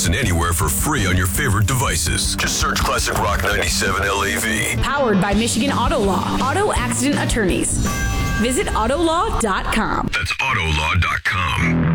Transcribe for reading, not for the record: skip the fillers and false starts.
listen anywhere for free on your favorite devices. Just search Classic Rock 97 LAV. Powered by Michigan Auto Law. Auto accident attorneys. Visit autolaw.com. That's autolaw.com.